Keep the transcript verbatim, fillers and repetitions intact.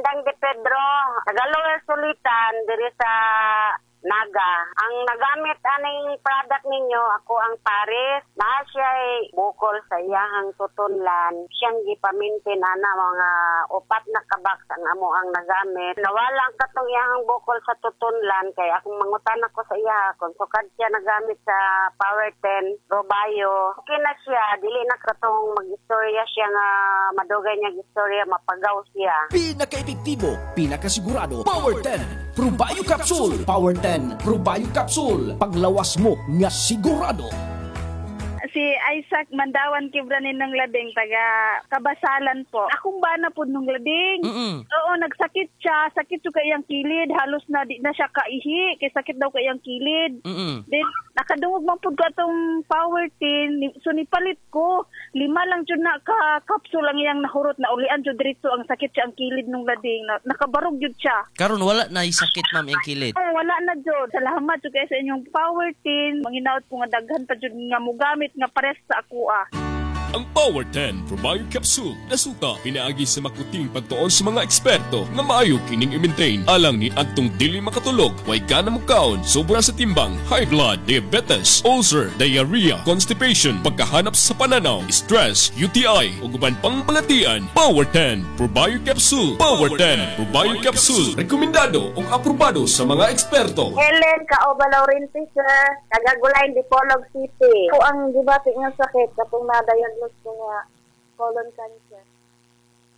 Inang de Pedro, Tagalower Sulitan, diri sa Naga. Ang nagamit aning product ninyo, ako ang Paris. Na siya ay bukol sa iyahang tutunlan. Siyang gipamintin ana mga upat na kabaks ang amo ang nagamit. Nawala ang katong iyahang bukol sa tutunlan kay akong mangutan ako sa iya kung sukad siya nagamit sa Power ten Robayo. Okay na siya, dili na katong mag-istorya siya nga madugay niya istorya mapagaw siya. Pinaka-epektibo, pinakasigurado, Power ten Probayo Capsule. Power ten Probayo Capsule. Paglawas mo nga sigurado. Si Isaac Mandawan Kibranin ng Labing, taga Kabasalan po. Akong bana po nung labing. Mm-mm. Oo, nagsakit siya. Sakit siya kayang kilid. Halos na di na siya kaihi. Kaya sakit daw kayang kilid. Mm-mm. Then, nakadungog man po ka itong Power ten. So, nipalit ko. Lima lang dyan na ka-capsule lang yung nahurot na ulian dyan diretso ang sakit siya ang kilid nung labing. Na, nakabarog dyan siya. Karon wala na sakit ma'am ang kilid. Oh, wala na dyan. Salamat dyan kayo sa inyong Power ten. Manginaot ko nga daghan pa dyan nga mugamit nga pares sa ako ah. Ang Power ten Probayo Capsule nasuta pinaagi sa makuting pagtuon sa mga eksperto nga maayo kining i-maintain alang ni adtong dili makatulog, way ka na mukaon, sobra sa timbang, high blood, diabetes, ulcer, diarrhea, constipation, pagkahanap sa pananaw, stress, U T I ug uban pang balatian. Power ten Probayo Capsule. Power ten Probayo Capsule rekomendado ug aprobado sa mga eksperto. Helen Kaoba Laurenti, sir. Tagagulayan, Dipolog City. Ako ang gibati nga sakit katong na-diagnose ko nga colon cancer.